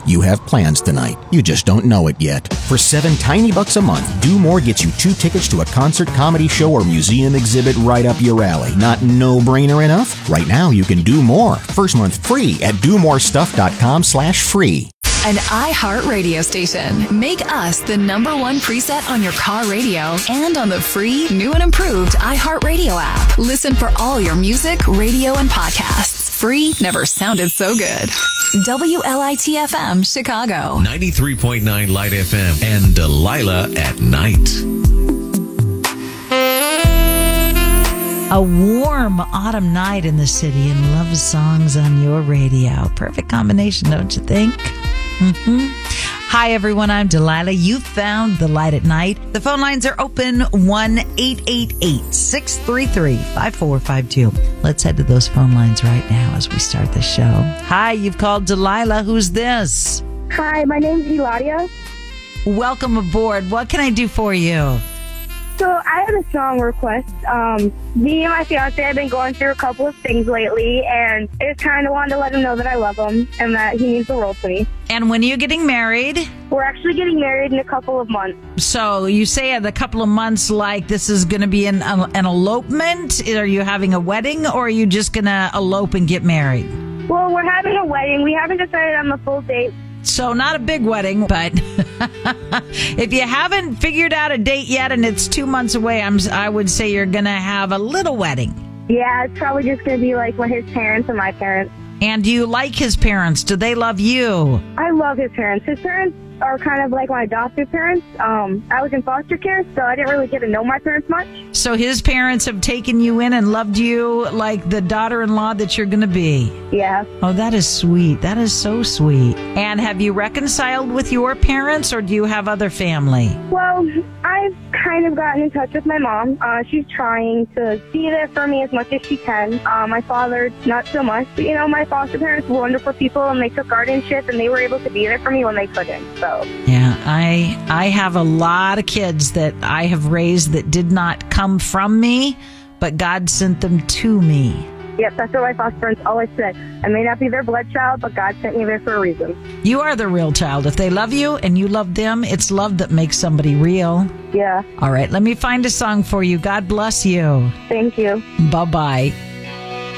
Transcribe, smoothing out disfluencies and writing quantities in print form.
You have plans tonight. You just don't know it yet. For $7 tiny bucks a month, Do More gets you 2 tickets to a concert, comedy show, or museum exhibit right up your alley. Not no-brainer enough? Right now, you can do more. First month free at domorestuff.com/free. An iHeart radio station. Make us the #1 preset on your car radio and on the free, new and improved iHeart Radio app. Listen for all your music, radio, and podcasts. Free never sounded so good. WLIT-FM, Chicago. 93.9 Light FM and Delilah at Night. A warm autumn night in the city and love songs on your radio. Perfect combination, don't you think? Hi, everyone. I'm Delilah. You found the Light at Night. The phone lines are open 1-888-633-5452. Let's head to those phone lines right now as we start the show. Hi, you've called Delilah. Who's this? Hi, my name's Eladia. Welcome aboard. What can I do for you? So I have a song request. Me and my fiance have been going through a couple of things lately, and I just kind of wanted to let him know that I love him and that he means the world to me. And when are you getting married? We're actually getting married in a couple of months. So you say in a couple of months, like this is going to be an elopement? Are you having a wedding, or are you just going to elope and get married? Well, we're having a wedding. We haven't decided on the full date. So not a big wedding, but if you haven't figured out a date yet and it's 2 months away, I would say you're going to have a little wedding. Yeah, it's probably just going to be like his parents and my parents. And do you like his parents? Do they love you? I love his parents. His parents are kind of like my adoptive parents. I was in foster care, so I didn't really get to know my parents much. So his parents have taken you in and loved you like the daughter-in-law that you're going to be. Yeah. Oh, that is sweet. That is so sweet. And have you reconciled with your parents, or do you have other family? Well, I've kind of gotten in touch with my mom. She's trying to be there for me as much as she can. My father, not so much. But, my foster parents were wonderful people, and they took guardianship, and they were able to be there for me when they couldn't. So. Yeah, I have a lot of kids that I have raised that did not come from me, but God sent them to me. Yep, that's what my foster parents always said. I may not be their blood child, but God sent me there for a reason. You are the real child. If they love you and you love them, it's love that makes somebody real. Yeah. All right, let me find a song for you. God bless you. Thank you. Bye-bye.